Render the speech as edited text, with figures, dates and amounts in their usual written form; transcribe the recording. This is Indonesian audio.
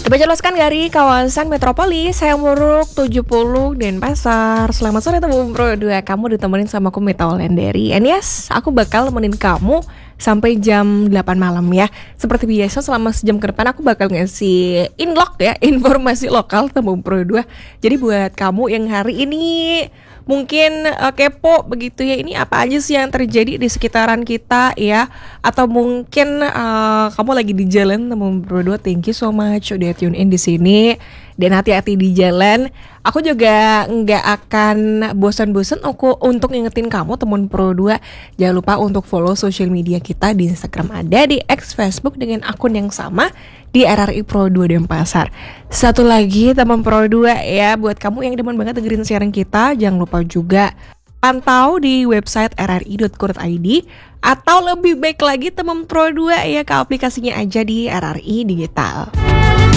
Berjelaskan dari kawasan metropolis Sayang Muruk 70 Denpasar. Selamat sore teman Pro 2. Kamu ditemenin sama aku Mita Wulandari. And yes, aku bakal nemenin kamu sampai jam 8 malam ya. Seperti biasa selama sejam ke depan aku bakal ngasih inlock ya, informasi lokal teman Pro 2. Jadi buat kamu yang hari ini mungkin kepo begitu ya, ini apa aja sih yang terjadi di sekitaran kita ya, atau mungkin kamu lagi di jalan teman berdua, thank you so much udah tune in di sini dan hati-hati di jalan. Aku juga nggak akan bosan-bosan untuk ngingetin kamu teman Pro 2, jangan lupa untuk follow social media kita di Instagram ada di X, Facebook dengan akun yang sama di RRI Pro 2 Denpasar. Satu lagi teman Pro 2 ya, buat kamu yang demen banget dengerin siaran kita, jangan lupa juga pantau di website rri.co.id atau lebih baik lagi teman Pro 2 ya, ke aplikasinya aja di RRI Digital.